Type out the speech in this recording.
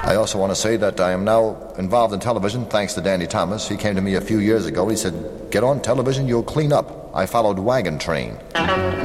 I also want to say that I am now involved in television thanks to Danny Thomas. He came to me a few years ago. He said, "Get on television, you'll clean up." I followed Wagon Train.